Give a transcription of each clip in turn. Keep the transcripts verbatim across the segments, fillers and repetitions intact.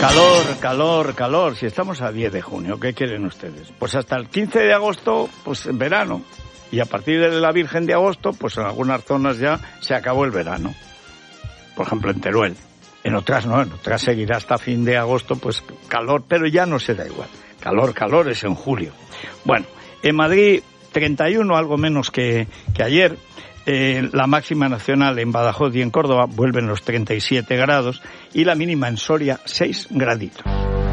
Calor, calor, calor. Si estamos a diez de junio, ¿qué quieren ustedes? Pues hasta el quince de agosto, pues en verano. Y a partir de la Virgen de agosto, pues en algunas zonas ya se acabó el verano. Por ejemplo, en Teruel. En otras no, en otras seguirá hasta fin de agosto, pues calor, pero ya no se da igual. Calor, calor es en julio. Bueno, en Madrid, treinta y uno, algo menos que, que ayer. Eh, la máxima nacional en Badajoz y en Córdoba vuelven los treinta y siete grados y la mínima en Soria seis graditos.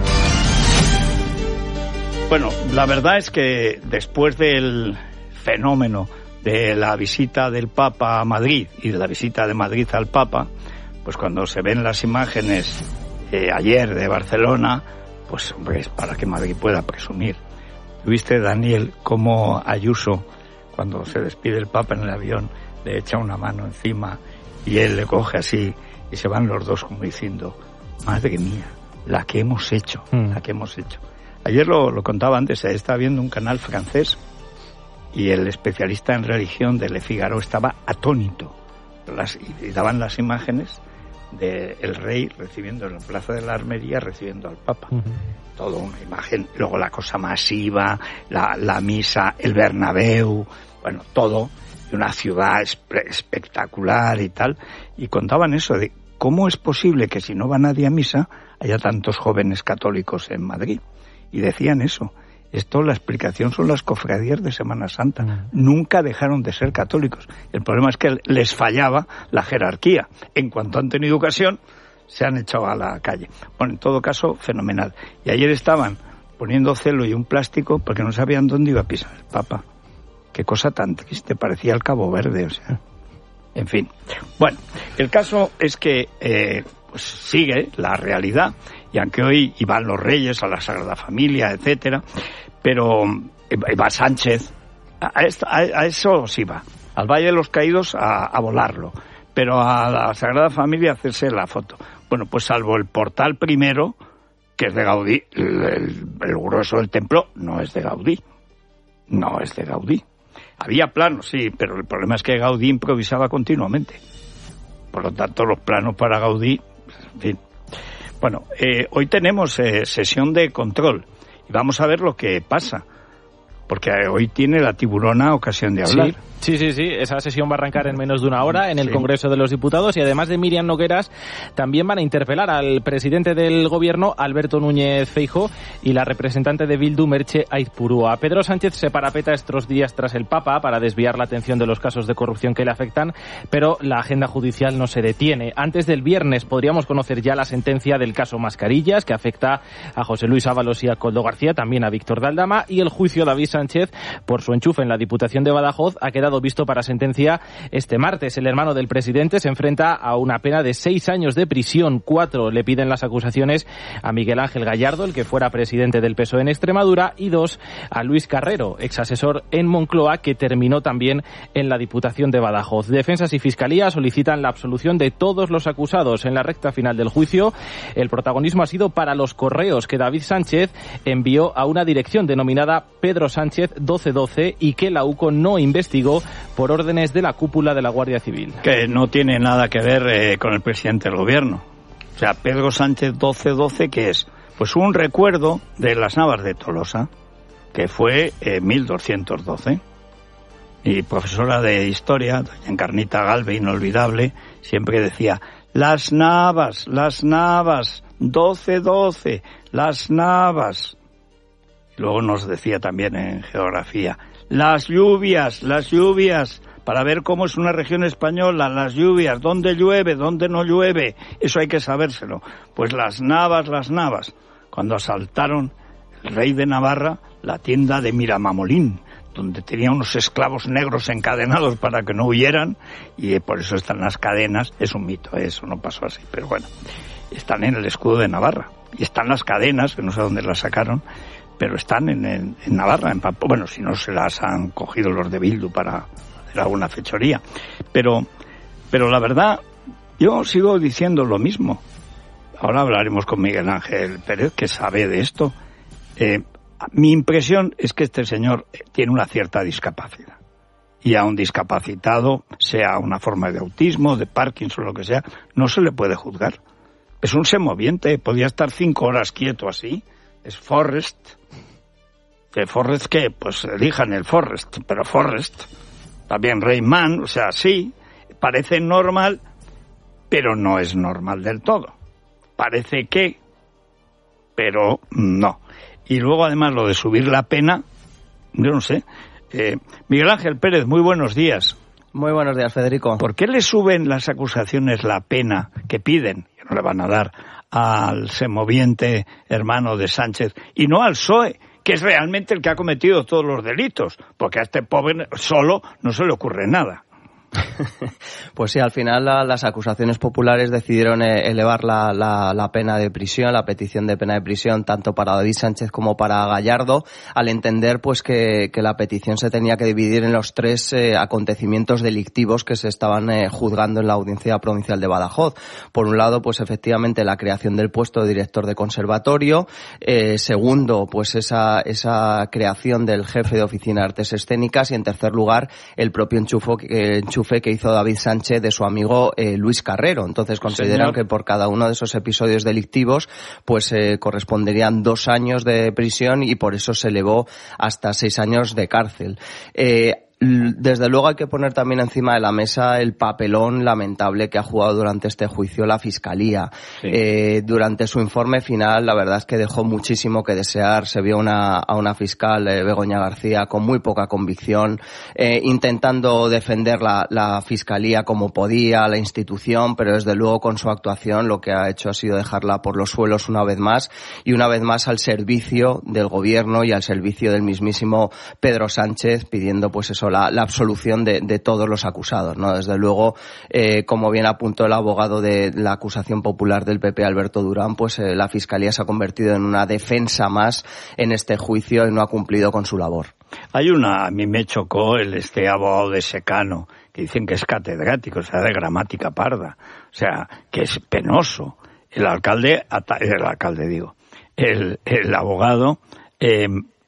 Bueno, la verdad es que después del fenómeno de la visita del Papa a Madrid y de la visita de Madrid al Papa, pues cuando se ven las imágenes eh, ayer de Barcelona, pues hombre, es para que Madrid pueda presumir. ¿Viste, Daniel, cómo Ayuso, cuando se despide el Papa en el avión, le echa una mano encima y él le coge así y se van los dos como diciendo, madre mía, la que hemos hecho, mm. la que hemos hecho. Ayer lo, lo contaba antes, estaba viendo un canal francés y el especialista en religión de Le Figaro estaba atónito. Las, y daban las imágenes del rey recibiendo en la Plaza de la Armería, recibiendo al Papa. Uh-huh. Todo una imagen, luego la cosa masiva, la, la misa, el Bernabéu, bueno, todo, una ciudad espe- espectacular y tal, y contaban eso de cómo es posible que si no va nadie a misa haya tantos jóvenes católicos en Madrid, y decían eso. Esto, la explicación son las cofradías de Semana Santa. Uh-huh. Nunca dejaron de ser católicos. El problema es que les fallaba la jerarquía. En cuanto han tenido ocasión, se han echado a la calle. Bueno, en todo caso, fenomenal. Y ayer estaban poniendo celo y un plástico porque no sabían dónde iba a pisar el Papa. Qué cosa tan triste, parecía el Cabo Verde, o sea. En fin. Bueno, el caso es que eh, pues sigue la realidad. Y aunque hoy iban los reyes a la Sagrada Familia, etcétera, pero va Sánchez, a, esto, a, a eso sí va, al Valle de los Caídos a, a volarlo, pero a la Sagrada Familia a hacerse la foto. Bueno, pues salvo el portal primero, que es de Gaudí, el, el, el grueso del templo no es de Gaudí, no es de Gaudí. Había planos, sí, pero el problema es que Gaudí improvisaba continuamente. Por lo tanto, los planos para Gaudí, en fin. Bueno, eh, hoy tenemos eh, sesión de control y vamos a ver lo que pasa, porque hoy tiene la tiburona ocasión de hablar. Sí. Sí, sí, sí, esa sesión va a arrancar en menos de una hora en el sí. Congreso de los Diputados y además de Miriam Nogueras también van a interpelar al presidente del Gobierno, Alberto Núñez Feijóo, y la representante de Bildu, Merche Aizpurúa. Pedro Sánchez se parapeta estos días tras el Papa para desviar la atención de los casos de corrupción que le afectan, pero la agenda judicial no se detiene. Antes del viernes podríamos conocer ya la sentencia del caso Mascarillas, que afecta a José Luis Ábalos y a Koldo García, también a Víctor de Aldama, y el juicio de David Sánchez por su enchufe en la Diputación de Badajoz ha quedado visto para sentencia este martes. El hermano del presidente se enfrenta a una pena de seis años de prisión. Cuatro le piden las acusaciones a Miguel Ángel Gallardo, el que fuera presidente del P S O E en Extremadura, y dos a Luis Carrero, ex asesor en Moncloa, que terminó también en la Diputación de Badajoz. Defensas y Fiscalía solicitan la absolución de todos los acusados. En la recta final del juicio, el protagonismo ha sido para los correos que David Sánchez envió a una dirección denominada Pedro Sánchez doce doce y que la UCO no investigó por órdenes de la cúpula de la Guardia Civil. Que no tiene nada que ver eh, con el presidente del Gobierno. O sea, Pedro Sánchez doce doce, ¿qué es? Pues un recuerdo de las Navas de Tolosa, que fue en eh, mil doscientos doce. Y profesora de Historia, doña Encarnita Galve, inolvidable, siempre decía, las Navas, las Navas, doce doce, las Navas. Y luego nos decía también en Geografía, las lluvias, las lluvias, para ver cómo es una región española, las lluvias, dónde llueve, dónde no llueve, eso hay que sabérselo. Pues las Navas, las Navas, cuando asaltaron el rey de Navarra la tienda de Miramamolín, donde tenía unos esclavos negros encadenados para que no huyeran, y por eso están las cadenas. Es un mito, eso no pasó así, pero bueno, están en el escudo de Navarra, y están las cadenas, que no sé dónde las sacaron, pero están en, en, en Navarra, en Pamplona. Bueno, si no se las han cogido los de Bildu para hacer alguna fechoría. Pero, pero la verdad, yo sigo diciendo lo mismo. Ahora hablaremos con Miguel Ángel Pérez, que sabe de esto. Eh, mi impresión es que este señor tiene una cierta discapacidad. Y a un discapacitado, sea una forma de autismo, de Parkinson, lo que sea, no se le puede juzgar. Es un semoviente, podía estar cinco horas quieto así. Es Forrest. ¿Que Forrest qué? Pues elijan el Forrest, pero Forrest. También Rayman, o sea, sí, parece normal, pero no es normal del todo. Parece que, pero no. Y luego además lo de subir la pena, yo no sé. Eh, Miguel Ángel Pérez, muy buenos días. Muy buenos días, Federico. ¿Por qué le suben las acusaciones la pena que piden, que no le van a dar, al semoviente hermano de Sánchez, y no al P S O E, que es realmente el que ha cometido todos los delitos? Porque a este pobre solo no se le ocurre nada. Pues sí, al final la, las acusaciones populares decidieron eh, elevar la, la, la pena de prisión, la petición de pena de prisión, tanto para David Sánchez como para Gallardo, al entender pues que, que la petición se tenía que dividir en los tres eh, acontecimientos delictivos que se estaban eh, juzgando en la Audiencia Provincial de Badajoz. Por un lado, pues efectivamente la creación del puesto de director de conservatorio, eh, segundo, pues esa, esa creación del jefe de oficina de artes escénicas, y en tercer lugar, el propio enchufo que eh, enchufe que hizo David Sánchez de su amigo eh, Luis Carrero. Entonces consideran Señor. que por cada uno de esos episodios delictivos pues eh, corresponderían dos años de prisión, y por eso se elevó hasta seis años de cárcel. Eh, Desde luego hay que poner también encima de la mesa el papelón lamentable que ha jugado durante este juicio la Fiscalía. Sí. Eh, durante su informe final, la verdad es que dejó muchísimo que desear. Se vio una, a una fiscal, eh, Begoña García, con muy poca convicción, eh, intentando defender la, la Fiscalía como podía, la institución, pero desde luego con su actuación lo que ha hecho ha sido dejarla por los suelos una vez más, y una vez más al servicio del Gobierno y al servicio del mismísimo Pedro Sánchez, pidiendo pues eso, La, la absolución de, de todos los acusados, ¿no? Desde luego, eh, como bien apuntó el abogado de la acusación popular del P P, Alberto Durán, pues eh, la Fiscalía se ha convertido en una defensa más en este juicio y no ha cumplido con su labor. Hay una, a mí me chocó el este abogado de Secano, que dicen que es catedrático, o sea, de gramática parda, o sea, que es penoso. El alcalde, el alcalde digo, el, el abogado, eh,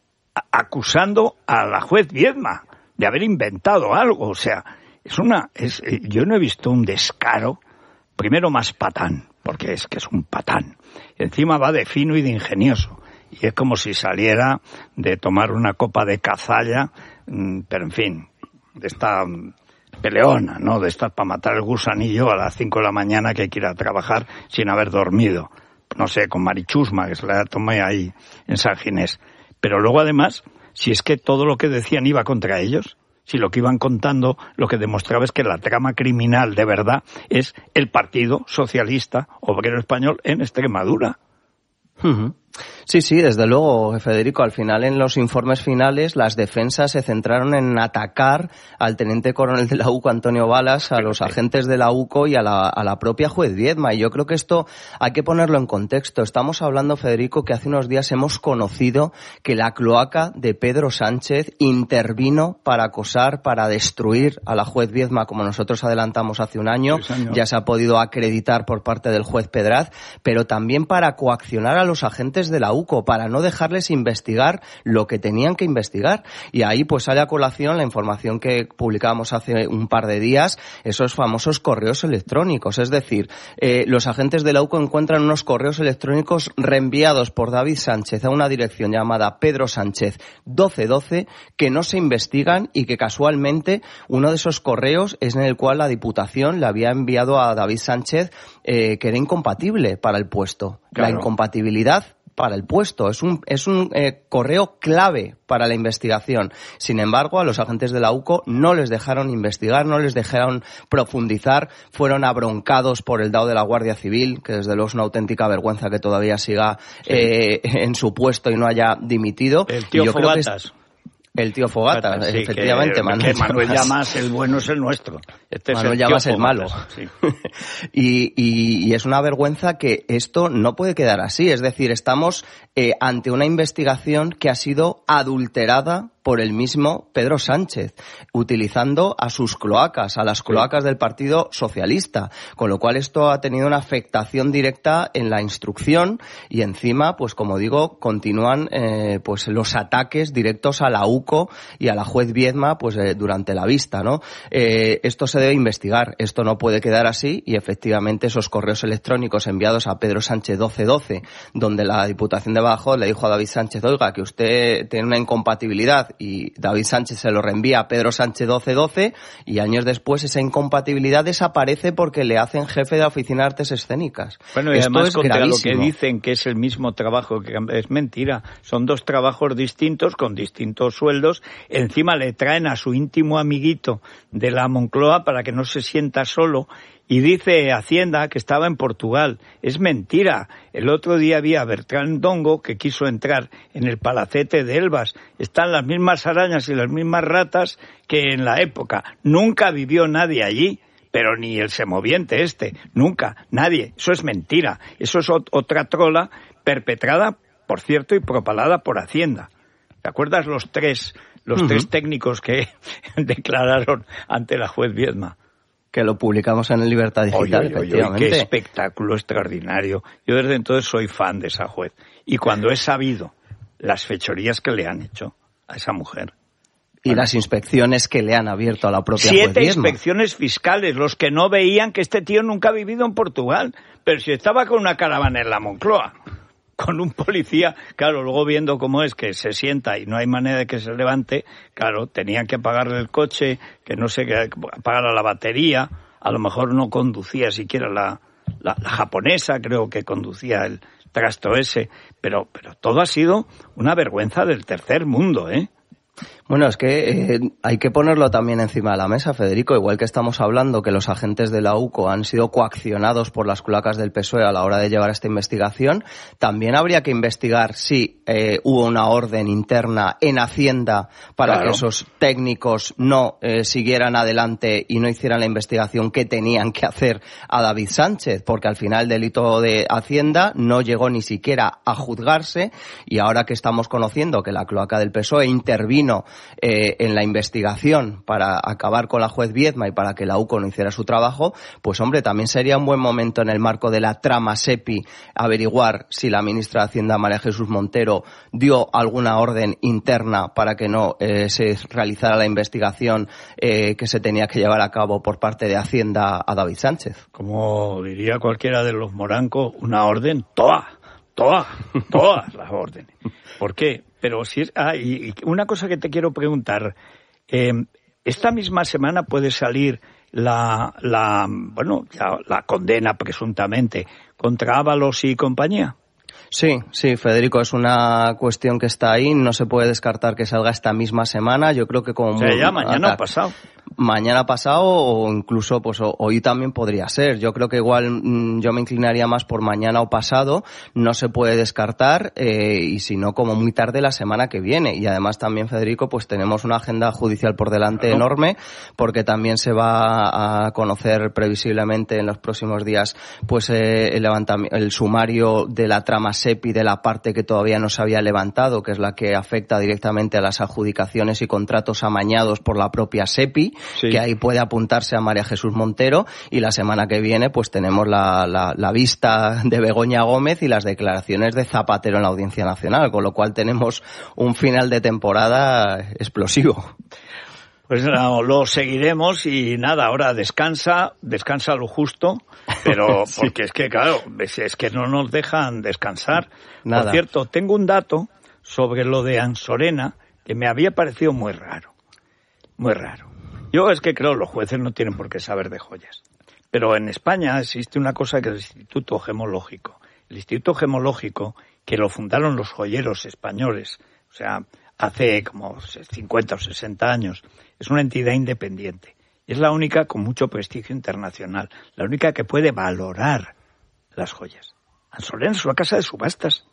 acusando a la juez Viedma de haber inventado algo, o sea, es una, es, yo no he visto un descaro, primero más patán, porque es que es un patán, y encima va de fino y de ingenioso, y es como si saliera de tomar una copa de cazalla, pero en fin, de esta peleona, ¿no?, de estas para matar el gusanillo a las cinco de la mañana que hay que ir a trabajar sin haber dormido, no sé, con Marichusma, que se la tomé ahí en San Ginés, pero luego además, si es que todo lo que decían iba contra ellos, si lo que iban contando lo que demostraba es que la trama criminal de verdad es el Partido Socialista Obrero Español en Extremadura. Uh-huh. Sí, sí, desde luego, Federico. Al final, en los informes finales, las defensas se centraron en atacar al teniente coronel de la U C O, Antonio Balas, a los agentes de la U C O y a la, a la propia juez Viedma. Y yo creo que esto hay que ponerlo en contexto. Estamos hablando, Federico, que hace unos días hemos conocido que la cloaca de Pedro Sánchez intervino para acosar, para destruir a la juez Viedma, como nosotros adelantamos hace un año. Sí, ya se ha podido acreditar por parte del juez Pedraz, pero también para coaccionar a los agentes de la U C O, para no dejarles investigar lo que tenían que investigar. Y ahí pues sale a colación la información que publicábamos hace un par de días, esos famosos correos electrónicos. Es decir, eh, los agentes de la U C O encuentran unos correos electrónicos reenviados por David Sánchez a una dirección llamada Pedro Sánchez doce doce que no se investigan, y que casualmente uno de esos correos es en el cual la Diputación le había enviado a David Sánchez eh, que era incompatible para el puesto. Claro. La incompatibilidad para el puesto. Es un, es un eh, correo clave para la investigación. Sin embargo, a los agentes de la U C O no les dejaron investigar, no les dejaron profundizar, fueron abroncados por el D A O de la Guardia Civil, que desde luego es una auténtica vergüenza que todavía siga sí. eh, en su puesto y no haya dimitido. El tío yo Fogatas. Creo que es... El tío Fogata, sí, efectivamente. Que, Manuel, que Manuel Llamas, el bueno es el nuestro. Este Manuel es el Llamas el malo. Sí. y, y, y es una vergüenza que esto no puede quedar así. Es decir, estamos eh, ante una investigación que ha sido adulterada por el mismo Pedro Sánchez, utilizando a sus cloacas, a las cloacas del Partido Socialista, con lo cual esto ha tenido una afectación directa en la instrucción y encima, pues como digo, continúan eh, pues los ataques directos a la U C O y a la juez Viedma pues eh, durante la vista, ¿no? Eh, esto se debe investigar, esto no puede quedar así y efectivamente esos correos electrónicos enviados a Pedro Sánchez doce doce, donde la Diputación de Badajoz le dijo a David Sánchez, oiga, que usted tiene una incompatibilidad, y David Sánchez se lo reenvía a Pedro Sánchez doce doce y años después esa incompatibilidad desaparece porque le hacen jefe de la Oficina de Artes Escénicas. Bueno, y esto además es contra gravísimo. lo que dicen que es el mismo trabajo, que es mentira. Son dos trabajos distintos con distintos sueldos. Encima le traen a su íntimo amiguito de la Moncloa para que no se sienta solo. Y dice Hacienda que estaba en Portugal. Es mentira. El otro día había Bertrán Dongo que quiso entrar en el palacete de Elbas. Están las mismas arañas y las mismas ratas que en la época. Nunca vivió nadie allí, pero ni el semoviente este. Nunca. Nadie. Eso es mentira. Eso es ot- otra trola perpetrada, por cierto, y propalada por Hacienda. ¿Te acuerdas los tres, los uh-huh. tres técnicos que declararon ante la juez Viedma? Que lo publicamos en el Libertad Digital, oye, oye, efectivamente. Oye, qué espectáculo extraordinario. Yo desde entonces soy fan de esa juez. Y cuando he sabido las fechorías que le han hecho a esa mujer. Y bueno, las inspecciones que le han abierto a la propia siete juez Viedma. Inspecciones fiscales, los que no veían que este tío nunca ha vivido en Portugal. Pero si estaba con una caravana en la Moncloa, con un policía, claro, luego viendo cómo es que se sienta y no hay manera de que se levante, claro, tenían que pagarle el coche, que no sé, que pagara la batería, a lo mejor no conducía siquiera la, la, la japonesa, creo que conducía el trasto ese, pero, pero todo ha sido una vergüenza del tercer mundo, ¿eh? Bueno, es que eh, hay que ponerlo también encima de la mesa, Federico, igual que estamos hablando que los agentes de la U C O han sido coaccionados por las cloacas del P S O E a la hora de llevar esta investigación, también habría que investigar si eh, hubo una orden interna en Hacienda para claro. que esos técnicos no eh, siguieran adelante y no hicieran la investigación que tenían que hacer a David Sánchez, porque al final el delito de Hacienda no llegó ni siquiera a juzgarse y ahora que estamos conociendo que la cloaca del P S O E intervino Eh, en la investigación para acabar con la juez Viedma y para que la U C O no hiciera su trabajo, pues hombre, también sería un buen momento en el marco de la trama SEPI averiguar si la ministra de Hacienda, María Jesús Montero, dio alguna orden interna para que no eh, se realizara la investigación eh, que se tenía que llevar a cabo por parte de Hacienda a David Sánchez. Como diría cualquiera de los morancos, una orden toa, toa, todas las órdenes. ¿Por qué? Pero si es, ah, y, y una cosa que te quiero preguntar, eh, esta misma semana puede salir la, la, bueno, ya la condena presuntamente contra Ábalos y compañía. Sí, sí, Federico, es una cuestión que está ahí, no se puede descartar que salga esta misma semana, yo creo que como... O sea, ya mañana o pasado. Mañana pasado o incluso pues hoy también podría ser. Yo creo que igual mmm, yo me inclinaría más por mañana o pasado, no se puede descartar eh, y si no como muy tarde la semana que viene. Y además también, Federico, pues tenemos una agenda judicial por delante claro. enorme, porque también se va a conocer previsiblemente en los próximos días pues eh, el levantamiento, el sumario de la trama SEPI de la parte que todavía no se había levantado, que es la que afecta directamente a las adjudicaciones y contratos amañados por la propia SEPI. Sí. Que ahí puede apuntarse a María Jesús Montero y la semana que viene pues tenemos la, la, la vista de Begoña Gómez y las declaraciones de Zapatero en la Audiencia Nacional, con lo cual tenemos un final de temporada explosivo. Pues no, lo seguiremos y nada, ahora descansa, descansa lo justo, pero sí. porque es que claro, es que no nos dejan descansar. Nada. Por cierto, tengo un dato sobre lo de Ansorena que me había parecido muy raro, muy raro. Yo es que creo que los jueces no tienen por qué saber de joyas. Pero en España existe una cosa que es el Instituto Gemológico. El Instituto Gemológico, que lo fundaron los joyeros españoles, o sea, hace como cincuenta o sesenta años, es una entidad independiente. Es la única con mucho prestigio internacional, la única que puede valorar las joyas. Ansorena es una casa de subastas.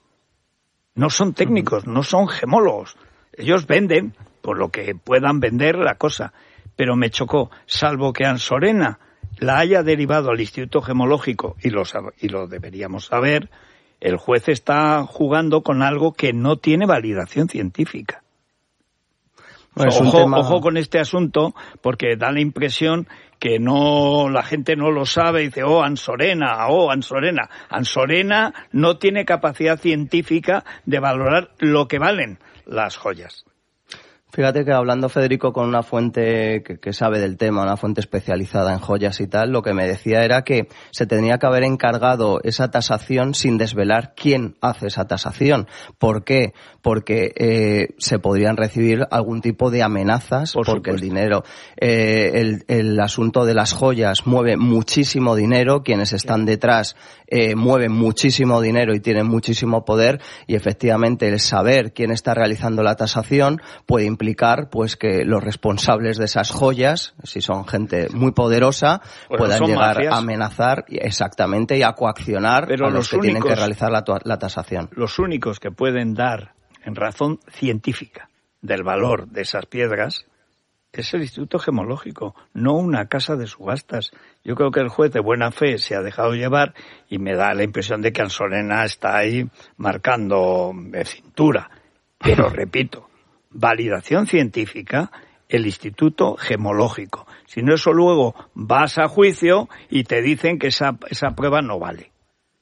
No son técnicos, no son gemólogos. Ellos venden por lo que puedan vender la cosa. Pero me chocó, salvo que Ansorena la haya derivado al Instituto Gemológico, y lo, y lo deberíamos saber, el juez está jugando con algo que no tiene validación científica. Bueno, ojo, tema... ojo con este asunto, porque da la impresión que no, la gente no lo sabe y dice, oh, Ansorena, oh, Ansorena. Ansorena no tiene capacidad científica de valorar lo que valen las joyas. Fíjate que hablando, Federico, con una fuente que, que sabe del tema, una fuente especializada en joyas y tal, lo que me decía era que se tendría que haber encargado esa tasación sin desvelar quién hace esa tasación. ¿Por qué? Porque eh, se podrían recibir algún tipo de amenazas, Por porque supuesto. el dinero, eh, el, el asunto de las joyas mueve muchísimo dinero, quienes están detrás eh, mueven muchísimo dinero y tienen muchísimo poder, y efectivamente el saber quién está realizando la tasación puede implicar pues que los responsables de esas joyas, si son gente muy poderosa, bueno, puedan llegar mafias. a amenazar exactamente y a coaccionar Pero a los, los que únicos, tienen que realizar la, la tasación. Los únicos que pueden dar en razón científica del valor de esas piedras es el Instituto Gemológico, no una casa de subastas. Yo creo que el juez de buena fe se ha dejado llevar y me da la impresión de que Ansorena está ahí marcando de cintura. Pero repito, validación científica, el Instituto Gemológico. Si no, eso luego vas a juicio y te dicen que esa, esa prueba no vale.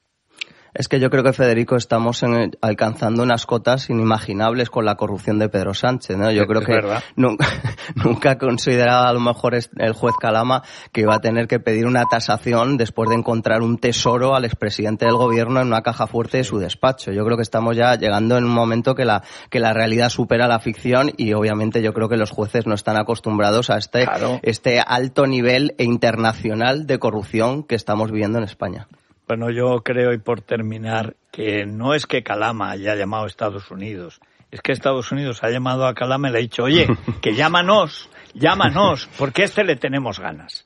Es que yo creo que, Federico, estamos en, alcanzando unas cotas inimaginables con la corrupción de Pedro Sánchez, ¿no? Yo es creo que verdad. nunca, nunca consideraba a lo mejor el juez Calama que iba a tener que pedir una tasación después de encontrar un tesoro al expresidente del gobierno en una caja fuerte de su despacho. Yo creo que estamos ya llegando en un momento que la, que la realidad supera la ficción y obviamente yo creo que los jueces no están acostumbrados a este, claro. este alto nivel e internacional de corrupción que estamos viviendo en España. Bueno, yo creo, y por terminar, que no es que Calama haya llamado a Estados Unidos, es que Estados Unidos ha llamado a Calama y le ha dicho, oye, que llámanos, llámanos, porque a este le tenemos ganas.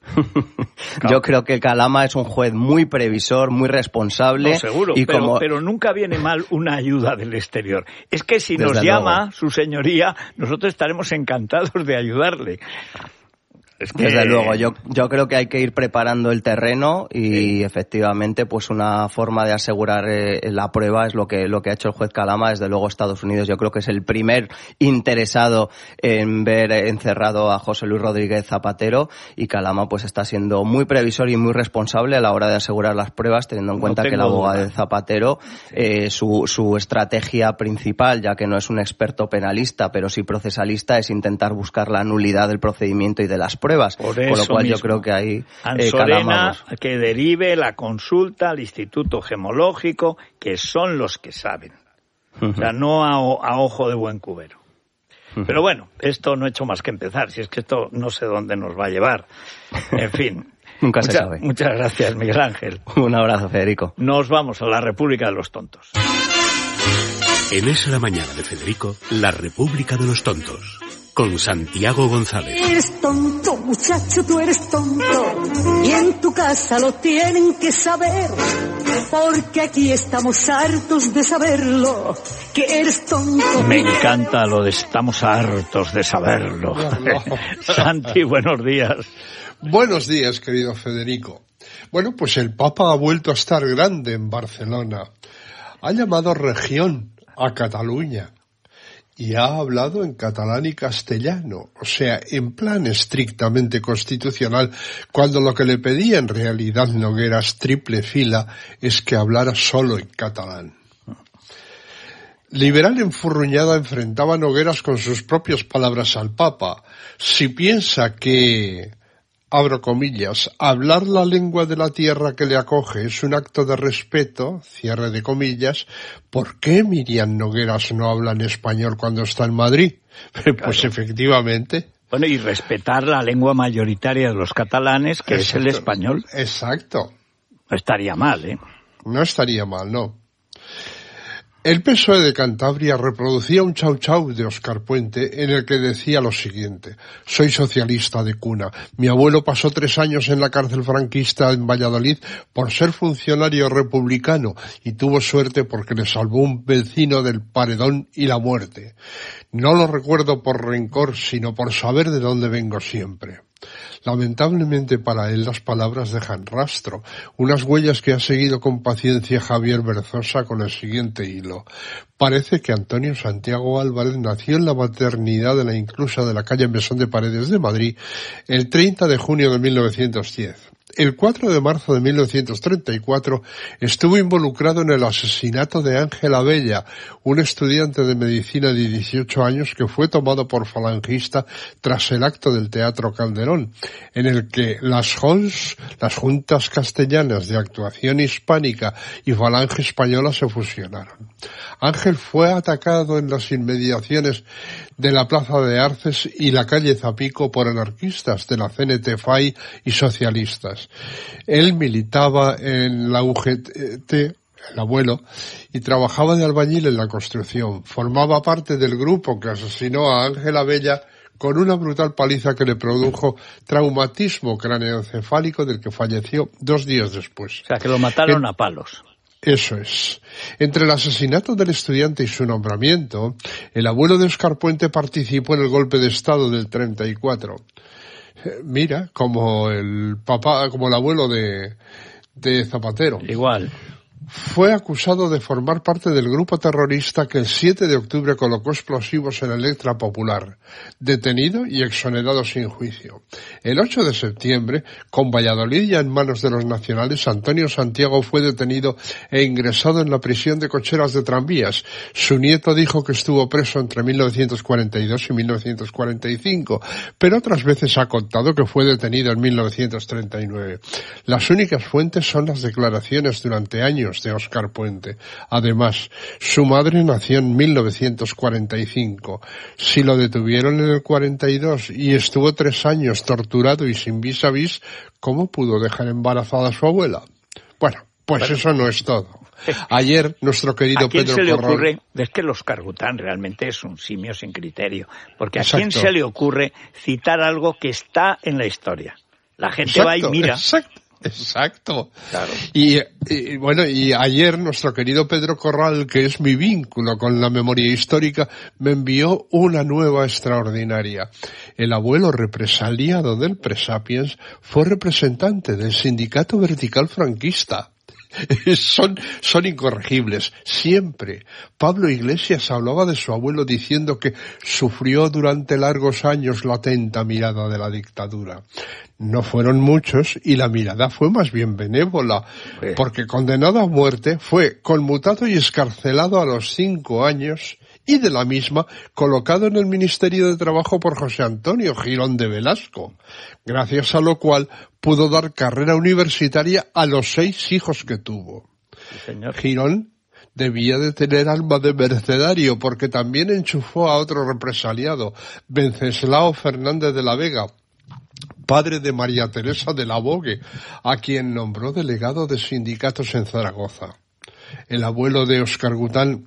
Claro. Yo creo que Calama es un juez muy previsor, muy responsable. No, seguro, y pero, como... pero nunca viene mal una ayuda del exterior. Es que si Desde nos luego. llama su señoría, nosotros estaremos encantados de ayudarle. Es que... Desde luego, yo, yo creo que hay que ir preparando el terreno y sí. efectivamente pues una forma de asegurar eh, la prueba es lo que, lo que ha hecho el juez Calama. Desde luego Estados Unidos yo creo que es el primer interesado en ver encerrado a José Luis Rodríguez Zapatero y Calama pues está siendo muy previsor y muy responsable a la hora de asegurar las pruebas, teniendo en cuenta no que el abogado duda. de Zapatero, sí. eh, su, su estrategia principal, ya que no es un experto penalista pero sí procesalista, es intentar buscar la nulidad del procedimiento y de las pruebas. Por Con lo cual mismo. yo creo que ahí eh, Ansorena, Calama, que derive la consulta al Instituto Gemológico, que son los que saben. Uh-huh. O sea, no a, a ojo de buen cubero. Uh-huh. Pero bueno, esto no he hecho más que empezar. Si es que esto no sé dónde nos va a llevar. En fin. Nunca mucha, se sabe. Muchas gracias, Miguel Ángel. Un abrazo, Federico. Nos vamos a la República de los Tontos. En Es la Mañana de Federico, la República de los Tontos. Con Santiago González. Eres tonto, muchacho, tú eres tonto. Y en tu casa lo tienen que saber. Porque aquí estamos hartos de saberlo. Que eres tonto. Me encanta lo de estamos hartos de saberlo. Santi, buenos días. Buenos días, querido Federico. Bueno, pues el Papa ha vuelto a estar grande en Barcelona. Ha llamado región a Cataluña. Y ha hablado en catalán y castellano, o sea, en plan estrictamente constitucional, cuando lo que le pedía en realidad Nogueras triple fila es que hablara solo en catalán. Liberal enfurruñada enfrentaba a Nogueras con sus propias palabras al Papa. Si piensa que, abro comillas, hablar la lengua de la tierra que le acoge es un acto de respeto, cierre de comillas, ¿por qué Miriam Nogueras no habla en español cuando está en Madrid? Pues claro. Efectivamente. Bueno, y respetar la lengua mayoritaria de los catalanes, que Exacto. es el español. Exacto. No estaría mal, ¿eh? No estaría mal, no. El P S O E de Cantabria reproducía un chau chau de Óscar Puente en el que decía lo siguiente: soy socialista de cuna. Mi abuelo pasó tres años en la cárcel franquista en Valladolid por ser funcionario republicano y tuvo suerte porque le salvó un vecino del paredón y la muerte. No lo recuerdo por rencor, sino por saber de dónde vengo siempre. Lamentablemente para él las palabras dejan rastro, unas huellas que ha seguido con paciencia Javier Berzosa con el siguiente hilo. Parece que Antonio Santiago Álvarez nació en la maternidad de la inclusa de la calle Mesón de Paredes de Madrid el treinta de junio de mil novecientos diez. El cuatro de marzo de mil novecientos treinta y cuatro estuvo involucrado en el asesinato de Ángel Abella, un estudiante de medicina de dieciocho años que fue tomado por falangista tras el acto del Teatro Calderón, en el que las J O N S, las Juntas Castellanas de Actuación Hispánica y Falange Española se fusionaron. Ángel fue atacado en las inmediaciones de la Plaza de Arces y la calle Zapico por anarquistas de la C N T F A I y socialistas. Él militaba en la U G T, el abuelo, y trabajaba de albañil en la construcción. Formaba parte del grupo que asesinó a Ángel Abella con una brutal paliza que le produjo traumatismo craneoencefálico del que falleció dos días después. O sea, que lo mataron en... a palos. Eso es. Entre el asesinato del estudiante y su nombramiento, el abuelo de Óscar Puente participó en el golpe de Estado del treinta y cuatro. Mira, como el papá, como el abuelo de, de Zapatero. Igual. Fue acusado de formar parte del grupo terrorista que el siete de octubre colocó explosivos en Electra Popular, detenido y exonerado sin juicio. El ocho de septiembre, con Valladolid ya en manos de los nacionales, Antonio Santiago fue detenido e ingresado en la prisión de cocheras de tranvías. Su nieto dijo que estuvo preso entre mil novecientos cuarenta y dos y mil novecientos cuarenta y cinco, pero otras veces ha contado que fue detenido en mil novecientos treinta y nueve. Las únicas fuentes son las declaraciones durante años de Óscar Puente. Además, su madre nació en mil novecientos cuarenta y cinco. Si lo detuvieron en el cuarenta y dos y estuvo tres años torturado y sin vis a vis, ¿cómo pudo dejar embarazada a su abuela? Bueno, pues bueno. Eso no es todo. Ayer, nuestro querido ¿A quién Pedro se le Corral... ocurre? Es que el Óscar Gután realmente es un simio sin criterio. Porque ¿a Exacto. quién se le ocurre citar algo que está en la historia? La gente Exacto, va y mira. Exacto. Exacto. Claro. Y, y bueno, y ayer nuestro querido Pedro Corral, que es mi vínculo con la memoria histórica, me envió una nueva extraordinaria. El abuelo represaliado del Presapiens fue representante del Sindicato Vertical Franquista. Son, son incorregibles. Siempre. Pablo Iglesias hablaba de su abuelo diciendo que sufrió durante largos años la atenta mirada de la dictadura. No fueron muchos y la mirada fue más bien benévola, porque condenado a muerte fue conmutado y excarcelado a los cinco años y de la misma colocado en el Ministerio de Trabajo por José Antonio Girón de Velasco, gracias a lo cual pudo dar carrera universitaria a los seis hijos que tuvo. Sí, señor. Girón debía de tener alma de mercenario porque también enchufó a otro represaliado, Venceslao Fernández de la Vega, padre de María Teresa de la Bogue, a quien nombró delegado de sindicatos en Zaragoza. El abuelo de Óscar Gután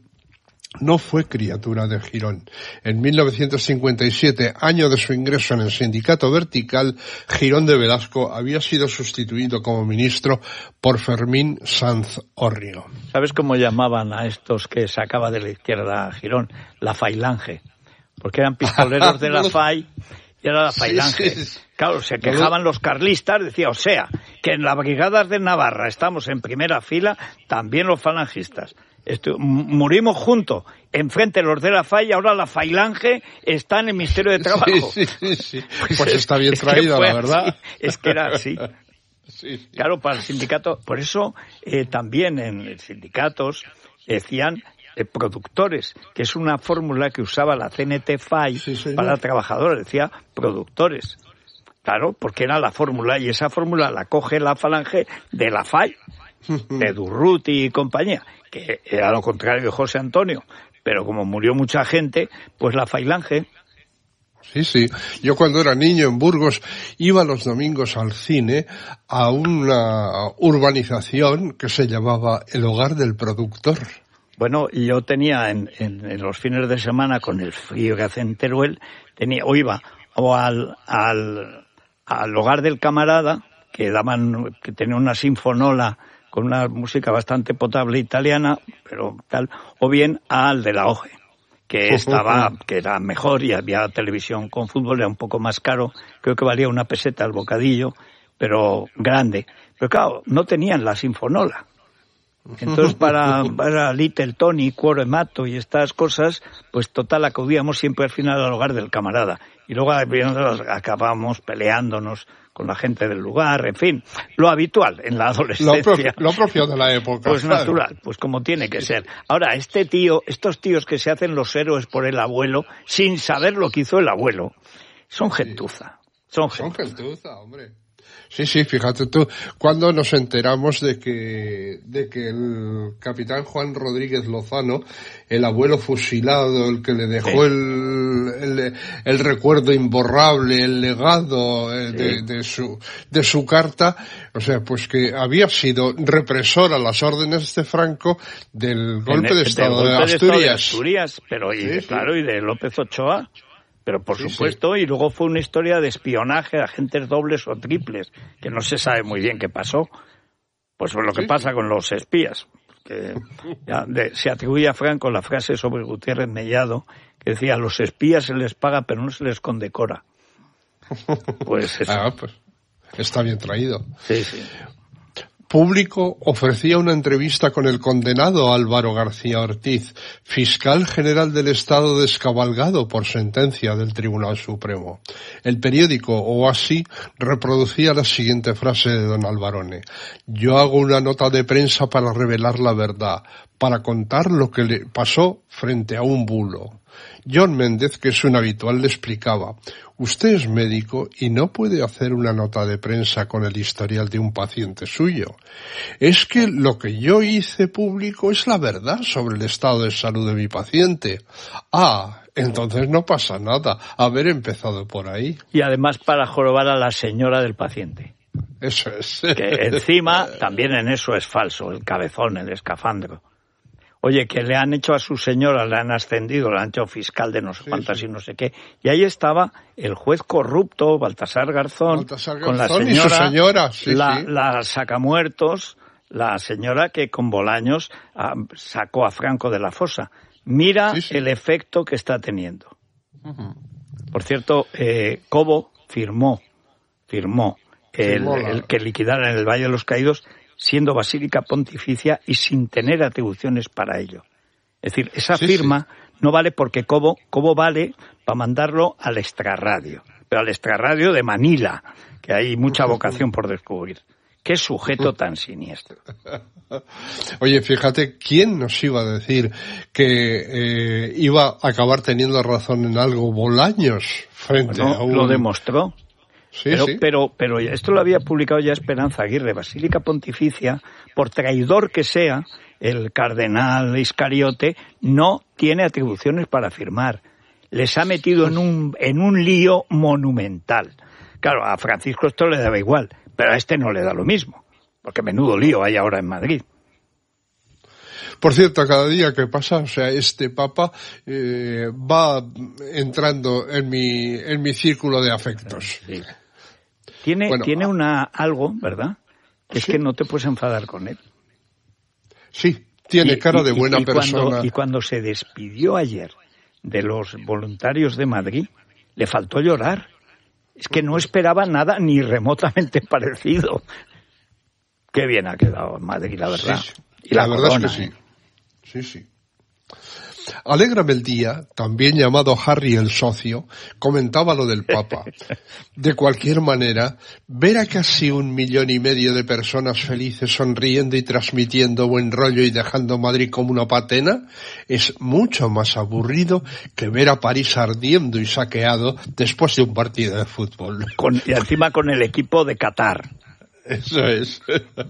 no fue criatura de Girón. En mil novecientos cincuenta y siete, año de su ingreso en el Sindicato Vertical, Girón de Velasco había sido sustituido como ministro por Fermín Sanz Orrio. ¿Sabes cómo llamaban a estos que sacaba de la izquierda Girón? La Failange. Porque eran pistoleros de la Fai y era la Failange. Sí, sí. Claro, se quejaban los carlistas, decía, o sea, que en las brigadas de Navarra estamos en primera fila, también los falangistas. Esto, murimos juntos, enfrente los de la F A I, y ahora la Failange está en el Ministerio de Trabajo. Sí, sí, sí. Pues, pues está bien traído, la verdad. Así, es que era así. Sí, sí. Claro, para el sindicato, por eso eh, también en sindicatos decían eh, productores, que es una fórmula que usaba la C N T F A I sí, para trabajadores, decía productores. Claro, porque era la fórmula, y esa fórmula la coge la Falange de la F A I, de Durruti y compañía, que era lo contrario de José Antonio, pero como murió mucha gente, pues la Failange. Sí, sí. Yo cuando era niño en Burgos iba los domingos al cine a una urbanización que se llamaba El Hogar del Productor. Bueno, yo tenía en, en, en los fines de semana, con el frío que hace en Teruel, tenía, o iba o al, al, al Hogar del Camarada, que daban, que tenía una sinfonola con una música bastante potable italiana, pero tal, o bien al de la Oje, que estaba, que era mejor y había televisión con fútbol, era un poco más caro, creo que valía una peseta el bocadillo, pero grande. Pero claro, no tenían la sinfonola. Entonces para, para Little Tony, Cuore Mato y estas cosas, pues total acudíamos siempre al final al hogar del camarada. Y luego acabábamos peleándonos con la gente del lugar, en fin, lo habitual en la adolescencia. Lo propio, lo propio de la época. Pues claro. Natural, pues como tiene que ser. Ahora, este tío, estos tíos que se hacen los héroes por el abuelo, sin saber lo que hizo el abuelo, son gentuza. Son gentuza, son gentuza hombre. Sí, sí, fíjate tú, cuando nos enteramos de que, de que el capitán Juan Rodríguez Lozano, el abuelo fusilado, el que le dejó sí. el, el, el recuerdo imborrable, el legado eh, sí. de, de su, de su carta, o sea, pues que había sido represor a las órdenes de Franco del golpe el, de Estado de, de Asturias. De Asturias, pero y, sí, claro, sí. y de López Ochoa. Pero por sí, supuesto, sí. y luego fue una historia de espionaje, agentes dobles o triples, que no se sabe muy bien qué pasó. Pues lo que sí. pasa con los espías. Que ya de, se atribuye a Franco la frase sobre Gutiérrez Mellado, que decía, a los espías se les paga pero no se les condecora. Pues eso. Ah, pues está bien traído. Sí, sí. Público ofrecía una entrevista con el condenado Álvaro García Ortiz, fiscal general del Estado descabalgado por sentencia del Tribunal Supremo. El periódico Oasi reproducía la siguiente frase de don Alvarone: yo hago una nota de prensa para revelar la verdad, para contar lo que le pasó frente a un bulo. John Méndez, que es un habitual, le explicaba: usted es médico y no puede hacer una nota de prensa con el historial de un paciente suyo. Es que lo que yo hice público es la verdad sobre el estado de salud de mi paciente. Ah, entonces no pasa nada haber empezado por ahí. Y además para jorobar a la señora del paciente. Eso es. Que encima también en eso es falso, el cabezón, el escafandro. Oye, que le han hecho a su señora, le han ascendido, le han hecho fiscal de no sé cuántas sí, sí. y no sé qué. Y ahí estaba el juez corrupto, Baltasar Garzón, Baltasar Garzón con la señora, y su señora. Sí, la, sí. la sacamuertos, la señora que con Bolaños ah, sacó a Franco de la fosa. Mira sí, sí. el efecto que está teniendo. Uh-huh. Por cierto, eh, Cobo firmó, firmó, el, firmó la... el que liquidaran el Valle de los Caídos, siendo basílica pontificia y sin tener atribuciones para ello. Es decir, esa sí, firma sí. no vale porque Cobo, Cobo vale para mandarlo al extrarradio, pero al extrarradio de Manila, que hay mucha vocación por descubrir. ¡Qué sujeto tan siniestro! Oye, fíjate, ¿quién nos iba a decir que eh, iba a acabar teniendo razón en algo Bolaños frente bueno, a un... Lo demostró. Sí, pero, sí. pero, pero esto lo había publicado ya Esperanza Aguirre, Basílica Pontificia, por traidor que sea, el cardenal Iscariote no tiene atribuciones para firmar. Les ha metido en un, en un lío monumental. Claro, a Francisco esto le daba igual, pero a este no le da lo mismo, porque menudo lío hay ahora en Madrid. Por cierto, cada día que pasa, o sea, este papa eh, va entrando en mi, en mi círculo de afectos. Sí. Tiene, bueno, tiene una algo, ¿verdad? Que es ¿sí? que no te puedes enfadar con él. Sí, tiene y, cara de y, buena y persona. Cuando, y cuando se despidió ayer de los voluntarios de Madrid, le faltó llorar. Es que no esperaba nada ni remotamente parecido. Qué bien ha quedado Madrid, la verdad. Sí, y la, la verdad corona, es que sí. ¿eh? Sí, sí. Alégrame el día, también llamado Harry el socio, comentaba lo del Papa. De cualquier manera, ver a casi un millón y medio de personas felices sonriendo y transmitiendo buen rollo y dejando Madrid como una patena es mucho más aburrido que ver a París ardiendo y saqueado después de un partido de fútbol. Con, y encima con el equipo de Qatar. Eso es.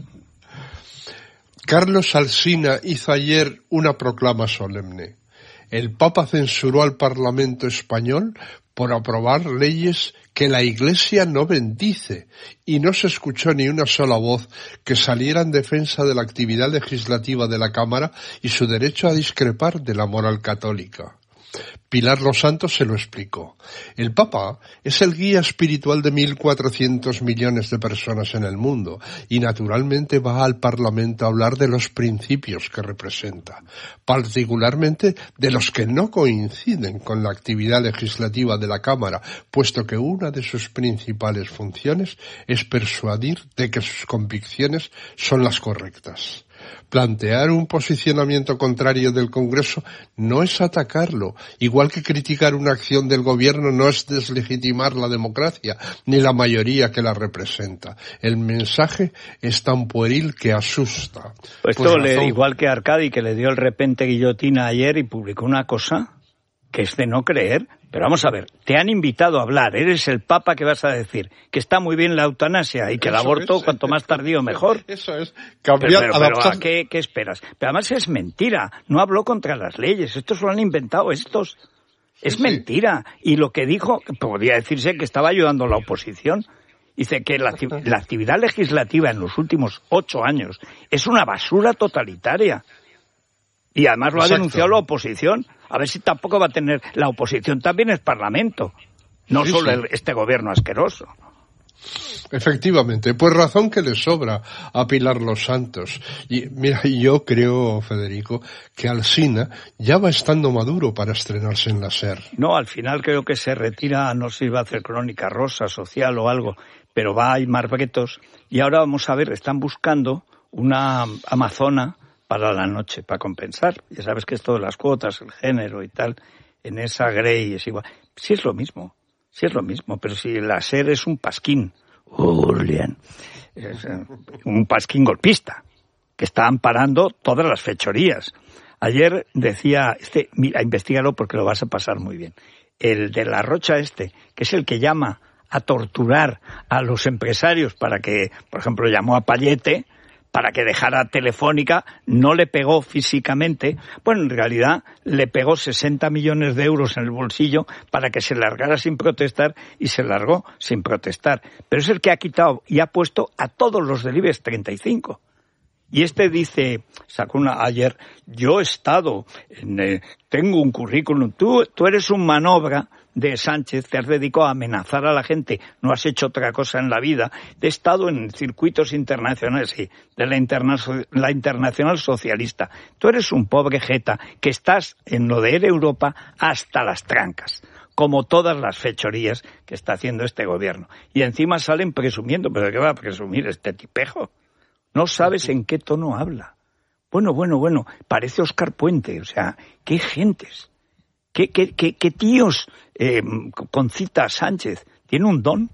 Carlos Alsina hizo ayer una proclama solemne. El Papa censuró al Parlamento español por aprobar leyes que la Iglesia no bendice y no se escuchó ni una sola voz que saliera en defensa de la actividad legislativa de la Cámara y su derecho a discrepar de la moral católica. Pilar Los Santos se lo explicó. El Papa es el guía espiritual de mil cuatrocientos millones de personas en el mundo y naturalmente va al Parlamento a hablar de los principios que representa, particularmente de los que no coinciden con la actividad legislativa de la Cámara, puesto que una de sus principales funciones es persuadir de que sus convicciones son las correctas. Plantear un posicionamiento contrario del Congreso no es atacarlo, igual que criticar una acción del gobierno no es deslegitimar la democracia ni la mayoría que la representa. El mensaje es tan pueril que asusta. Pues, pues le, igual que Arcadi, que le dio el repente guillotina ayer y publicó una cosa que es de no creer. Pero vamos a ver, te han invitado a hablar, eres el Papa, que vas a decir que está muy bien la eutanasia y que eso el aborto es, cuanto más tardío mejor. Eso es, cambiar, pero, pero, adaptar... pero ¿qué, ¿qué esperas? Pero además es mentira, no habló contra las leyes, estos lo han inventado estos. Es sí, mentira. Sí. Y lo que dijo, podría decirse que estaba ayudando a la oposición. Dice que la, la actividad legislativa en los últimos ocho años es una basura totalitaria. Y además lo Exacto. ha denunciado la oposición. A ver si tampoco va a tener... La oposición también es parlamento, no sí, solo sí. El, este gobierno asqueroso. Efectivamente, pues razón que le sobra a Pilar Los Santos. Y mira, yo creo, Federico, que Alsina ya va estando maduro para estrenarse en la SER. No, al final creo que se retira, no sé si va a hacer Crónica Rosa, Social o algo, pero va a ir Marbetos. Y ahora vamos a ver, están buscando una amazona para la noche, para compensar. Ya sabes que esto de las cuotas, el género y tal, en esa Grey es igual. Sí es lo mismo, sí es lo mismo, pero si la SER es un pasquín, Julián, es un pasquín golpista, que está amparando todas las fechorías. Ayer decía, este, mira, investígalo porque lo vas a pasar muy bien, el de La Rocha este, que es el que llama a torturar a los empresarios para que, por ejemplo, llamó a Payete, para que dejara Telefónica, no le pegó físicamente, bueno, en realidad le pegó sesenta millones de euros en el bolsillo para que se largara sin protestar y se largó sin protestar. Pero es el que ha quitado y ha puesto a todos los del IBEX treinta y cinco. Y este dice, sacó una ayer, yo he estado, en, eh, tengo un currículum, tú, tú eres un manobra de Sánchez, te has dedicado a amenazar a la gente, no has hecho otra cosa en la vida, he estado en circuitos internacionales, sí, de la, interna, la Internacional Socialista, tú eres un pobre jeta que estás en lo de Air Europa hasta las trancas, como todas las fechorías que está haciendo este gobierno. Y encima salen presumiendo, pero ¿de qué va a presumir este tipejo? No sabes en qué tono habla. Bueno, bueno, bueno, parece Óscar Puente, o sea, qué gentes, qué, qué, qué, qué tíos eh, concita a Sánchez. ¿Tiene un don?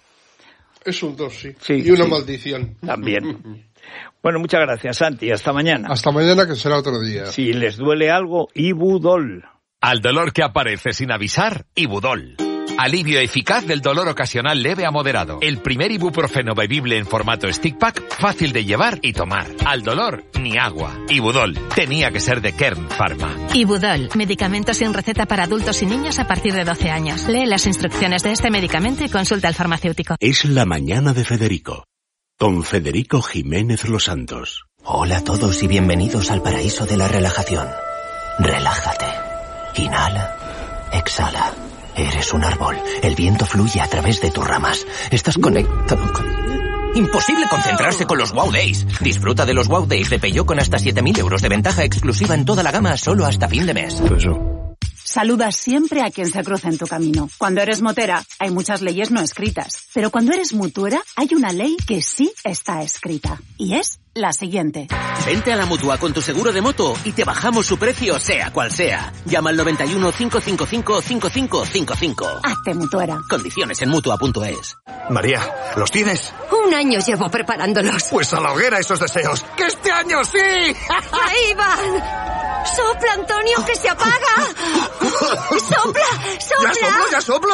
Es un don, sí. sí y una sí, maldición. También. Bueno, muchas gracias, Santi. Hasta mañana. Hasta mañana, que será otro día. Si les duele algo, Ibudol. Al dolor que aparece sin avisar, Ibudol. Alivio eficaz del dolor ocasional leve a moderado. El primer ibuprofeno bebible en formato stick pack, fácil de llevar y tomar. Al dolor, ni agua. Ibudol. Tenía que ser de Kern Pharma. Ibudol. Medicamento sin receta para adultos y niños a partir de doce años. Lee las instrucciones de este medicamento y consulta al farmacéutico. Es la mañana de Federico. Con Federico Jiménez Los Santos. Hola a todos y bienvenidos al paraíso de la relajación. Relájate. Inhala. Exhala. Eres un árbol. El viento fluye a través de tus ramas. Estás conectado con... Imposible concentrarse con los Wow Days. Disfruta de los Wow Days de Peugeot con hasta siete mil euros de ventaja exclusiva en toda la gama solo hasta fin de mes. Saluda siempre a quien se cruza en tu camino. Cuando eres motera, hay muchas leyes no escritas. Pero cuando eres mutuera, hay una ley que sí está escrita. Y es la siguiente. Vente a la Mutua con tu seguro de moto y te bajamos su precio sea cual sea. Llama al noventa y uno, cinco cinco cinco, cinco cinco cinco cinco. Hazte mutuera. Condiciones en Mutua punto es. María, ¿los tienes? Un año llevo preparándolos. Pues a la hoguera esos deseos. ¡Que este año sí! ¡Ahí van! ¡Sopla, Antonio, que se apaga! ¡Sopla, sopla! ¡Ya soplo, ya soplo!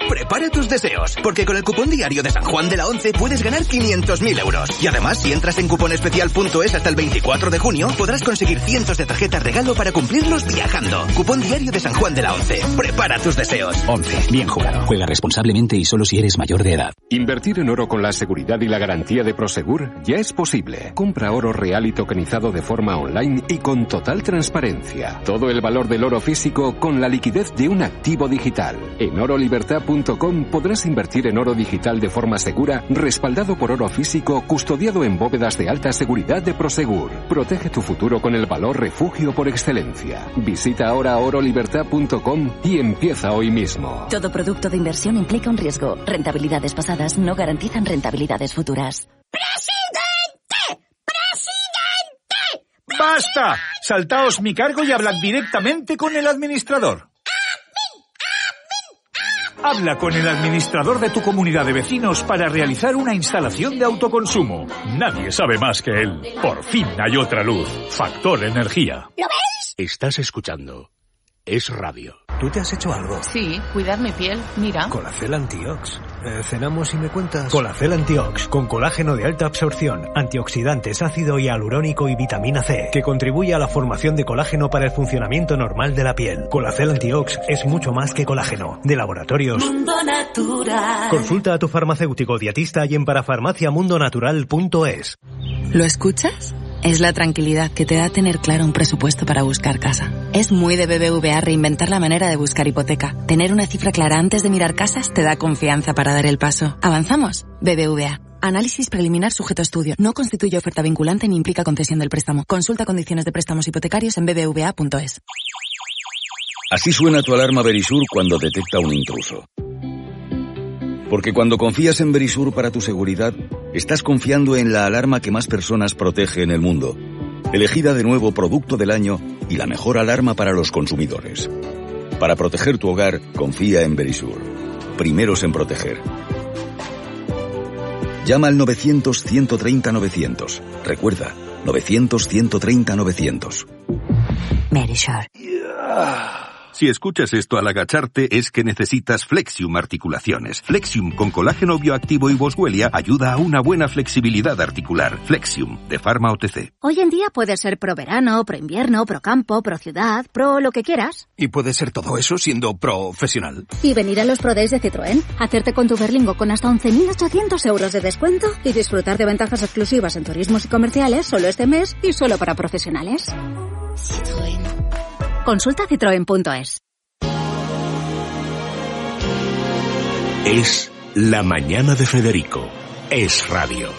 prepara tus deseos, porque con el cupón diario de San Juan de la Once puedes ganar quinientos mil euros. Y además, si entras en cuponespecial punto es hasta el veinticuatro de junio, podrás conseguir cientos de tarjetas regalo para cumplirlos viajando. Cupón diario de San Juan de la Once. Prepara tus deseos. Once. Bien jugado. Juega responsablemente y solo si eres mayor de edad. Invertir en oro con la seguridad y la garantía de Prosegur ya es posible. Compra oro real y tokenizado de forma online y con total transparencia. Todo el valor del oro físico con la liquidez de un activo digital. En oro libertad punto com podrás invertir en oro digital de forma segura, respaldado por oro físico, custodiado en bóvedas de alta seguridad de Prosegur. Protege tu futuro con el valor refugio por excelencia. Visita ahora oro libertad punto com y empieza hoy mismo. Todo producto de inversión implica un riesgo. Rentabilidades pasadas no garantizan rentabilidades futuras. ¡Presidente! ¡Presidente! ¡Basta! Saltaos mi cargo y hablad directamente con el administrador. Habla con el administrador de tu comunidad de vecinos para realizar una instalación de autoconsumo. Nadie sabe más que él. Por fin hay otra luz. Factor Energía. ¿Lo ves? Estás escuchando Es Radio. ¿Tú te has hecho algo? Sí, cuidar mi piel, mira. Colacel Antiox. Eh, cenamos y me cuentas. Colacel Antiox, con colágeno de alta absorción, antioxidantes, ácido hialurónico y vitamina C, que contribuye a la formación de colágeno para el funcionamiento normal de la piel. Colacel Antiox es mucho más que colágeno. De Laboratorios Mundo Natural. Consulta a tu farmacéutico dietista y en parafarmacia mundo natural punto es. ¿Lo escuchas? Es la tranquilidad que te da tener claro un presupuesto para buscar casa. Es muy de B B V A reinventar la manera de buscar hipoteca. Tener una cifra clara antes de mirar casas te da confianza para dar el paso. ¿Avanzamos? B B V A. Análisis preliminar sujeto a estudio. No constituye oferta vinculante ni implica concesión del préstamo. Consulta condiciones de préstamos hipotecarios en b b v a punto es. Así suena tu alarma Verisur cuando detecta un intruso. Porque cuando confías en Verisur para tu seguridad, estás confiando en la alarma que más personas protege en el mundo. Elegida de nuevo Producto del Año y la mejor alarma para los consumidores. Para proteger tu hogar, confía en Verisur. Primeros en proteger. Llama al novecientos, ciento treinta, novecientos. Recuerda, novecientos, ciento treinta, novecientos. Verisur. Si escuchas esto al agacharte es que necesitas Flexium Articulaciones. Flexium con colágeno bioactivo y boswellia ayuda a una buena flexibilidad articular. Flexium, de Pharma O T C. Hoy en día puedes ser pro verano, pro invierno, pro campo, pro ciudad, pro lo que quieras. Y puedes ser todo eso siendo profesional. Y venir a los Pro Days de Citroën, hacerte con tu Berlingo con hasta once mil ochocientos euros de descuento y disfrutar de ventajas exclusivas en turismos y comerciales solo este mes y solo para profesionales. Citroën. Consulta citroen punto es. Es La Mañana de Federico. Es Radio.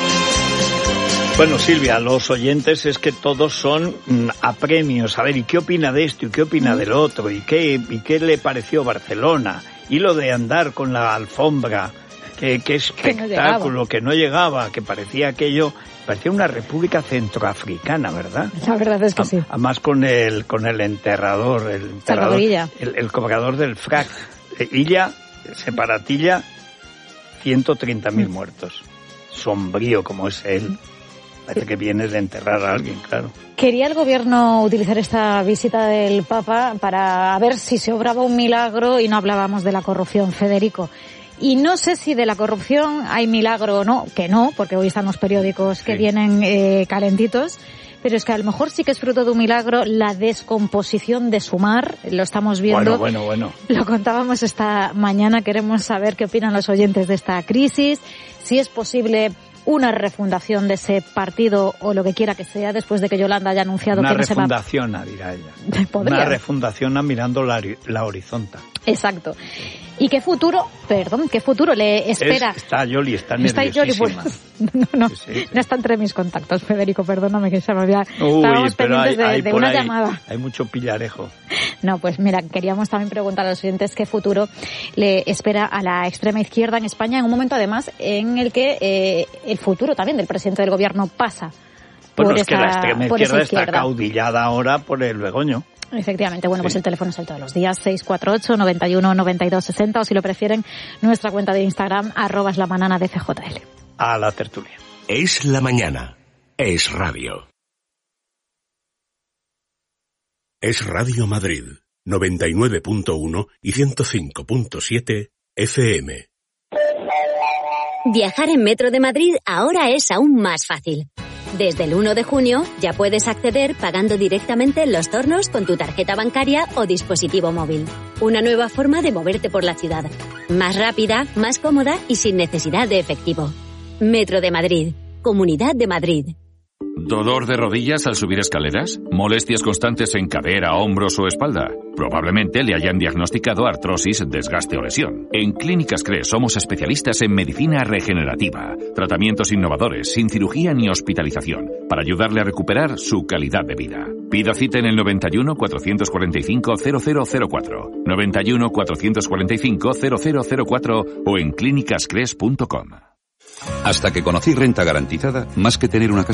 Bueno, Silvia, los oyentes es que todos son mm, apremios. A ver, ¿y qué opina de esto? ¿Y qué opina del otro? ¿Y qué, y qué le pareció Barcelona? Y lo de andar con la alfombra. Qué, qué espectáculo, que no, que no llegaba, que parecía aquello, parecía una república centroafricana, ¿verdad? La verdad es que sí. Además con el con el enterrador, el enterrador, el, el cobrador del frac. Illa, separatilla, ciento treinta mil muertos. Sombrío como es él. Parece que viene de enterrar a alguien, claro. Quería el gobierno utilizar esta visita del Papa para ver si se obraba un milagro y no hablábamos de la corrupción, Federico. Y no sé si de la corrupción hay milagro o no, que no, porque hoy están los periódicos que sí. vienen eh, calentitos, pero es que a lo mejor sí que es fruto de un milagro la descomposición de Sumar, lo estamos viendo. Bueno, bueno, bueno. Lo contábamos esta mañana, queremos saber qué opinan los oyentes de esta crisis, si es posible una refundación de ese partido o lo que quiera que sea, después de que Yolanda haya anunciado una que no se va... Una refundación, dirá ella. ¿Podría? Una refundación mirando la, la horizonta. Exacto. ¿Y qué futuro, perdón, qué futuro le espera? Es, está Yoli, está nerviosísima. Está Yoli, pues, no, no, sí, sí, sí. no está entre mis contactos, Federico, perdóname que se me había... Uy, Estábamos pero pendientes hay, hay de, de una ahí, llamada. Hay mucho pillarejo. No, pues mira, queríamos también preguntar a los oyentes qué futuro le espera a la extrema izquierda en España, en un momento además en el que eh, el futuro también del presidente del gobierno pasa bueno, por es esa, que la extrema izquierda, izquierda está caudillada ahora por el Begoño. Efectivamente, bueno, sí. pues el teléfono es el todos los días, seis cuatro ocho, noventa y uno, noventa y dos, sesenta, o si lo prefieren, nuestra cuenta de Instagram, arroba es la manana de C J L. A la tertulia. Es la mañana. Es Radio. Es Radio Madrid, noventa y nueve punto uno y ciento cinco punto siete F M. Viajar en Metro de Madrid ahora es aún más fácil. Desde el uno de junio ya puedes acceder pagando directamente en los tornos con tu tarjeta bancaria o dispositivo móvil. Una nueva forma de moverte por la ciudad. Más rápida, más cómoda y sin necesidad de efectivo. Metro de Madrid. Comunidad de Madrid. ¿Dolor de rodillas al subir escaleras? ¿Molestias constantes en cadera, hombros o espalda? Probablemente le hayan diagnosticado artrosis, desgaste o lesión. En Clínicas Cres somos especialistas en medicina regenerativa, tratamientos innovadores, sin cirugía ni hospitalización, para ayudarle a recuperar su calidad de vida. Pida cita en el noventa y uno, cuatrocientos cuarenta y cinco, cero cero cero cuatro, noventa y uno, cuatrocientos cuarenta y cinco, cero cero cero cuatro o en clínicas cres punto com. Hasta que conocí Renta Garantizada, más que tener una casa